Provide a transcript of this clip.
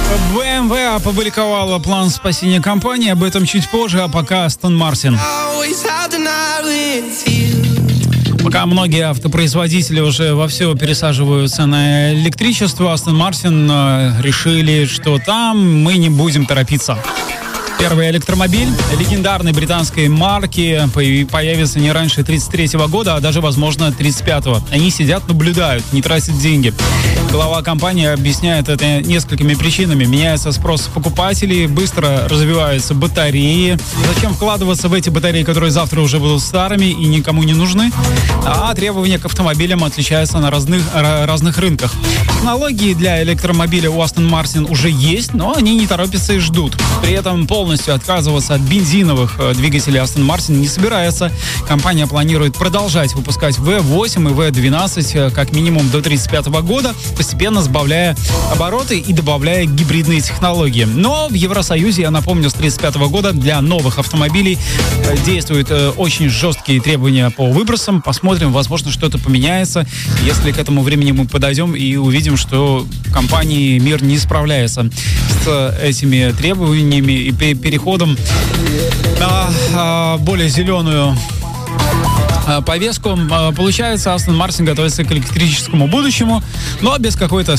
BMW опубликовала план спасения компании, об этом чуть позже, а пока Aston Martin. Пока многие автопроизводители уже вовсю пересаживаются на электричество, Aston Martin решили, что там мы не будем торопиться. Первый электромобиль легендарной британской марки появится не раньше 1933 года, а даже, возможно, 1935. Они сидят, наблюдают, не тратят деньги. Глава компании объясняет это несколькими причинами. Меняется спрос покупателей, быстро развиваются батареи. Зачем вкладываться в эти батареи, которые завтра уже будут старыми и никому не нужны? А требования к автомобилям отличаются на разных рынках. Технологии для электромобиля у Aston Martin уже есть, но они не торопятся и ждут. При этом полностью отказываться от бензиновых двигателей Aston Martin не собирается. Компания планирует продолжать выпускать V8 и V12 как минимум до 1935 года, постепенно сбавляя обороты и добавляя гибридные технологии. Но в Евросоюзе, я напомню, с 1935 года для новых автомобилей действуют очень жесткие требования по выбросам. Посмотрим, возможно, что-то поменяется, если к этому времени мы подойдем и увидим, что компании мир не справляется с этими требованиями и переходом на более зеленую повестку. Получается, Aston Martin готовится к электрическому будущему, но без какой-то